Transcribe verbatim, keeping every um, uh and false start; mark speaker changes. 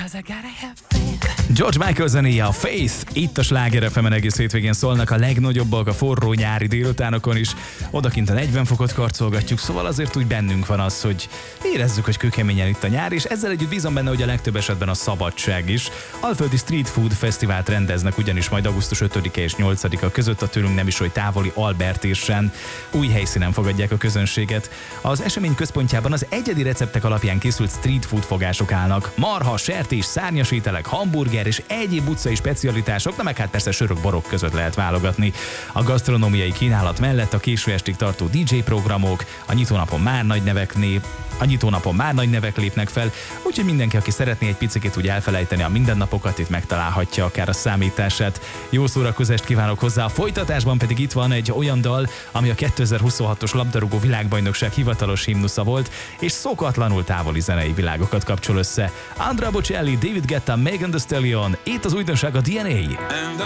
Speaker 1: George Michael zenéje, a Faith, itt a Sláger ef emen egész hétvégén szólnak a legnagyobbak a forró nyári délutánokon is. Odakint a negyven fokot karcolgatjuk, szóval azért úgy bennünk van az, hogy érezzük, hogy kőkeményen itt a nyár, és ezzel együtt bízom benne, hogy a legtöbb esetben a szabadság is. Alföldi Street Food Fesztivált rendeznek ugyanis majd augusztus ötödike és nyolcadika között a tőlünk nem is oly távoli Albertérsen. Új helyszínen fogadják a közönséget. Az esemény központjában az egyedi receptek alapján készült street food fogások állnak. Marha, sertés, szárnyas ételek, hamburger és egyéb utcai specialitások, de meg hát persze sörök, borok között lehet válogatni. A gasztronómiai kínálat mellett a késő estig tartó dé dzsé programok, a nyitónapon már nagy nevek nép, a nyitónapon már nagy nevek lépnek fel, úgyhogy mindenki, aki szeretné egy picit úgy elfelejteni a mindennapokat, itt megtalálhatja akár a számítását. Jó szórakozást kívánok hozzá, a folytatásban pedig itt van egy olyan dal, ami a kétezer-huszonhatos labdarúgó világbajnokság hivatalos himnusza volt, és szokatlanul távoli zenei világokat kapcsol össze. Andrea Bocelli, David Guetta, Megan Thee Stallion, itt az újdonság a dé en á.